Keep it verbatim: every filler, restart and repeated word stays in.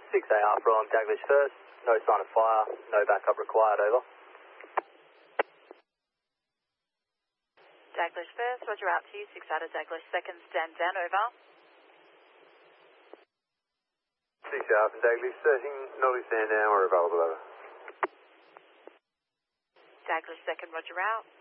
six A R from Daglish first, no sign of fire, no backup required, over. Daglish first, roger out to you, six out of Daglish second, stand down, over. six A R from Daglish, searching, Nolly stand down, we're available, over. Daglish second, roger out.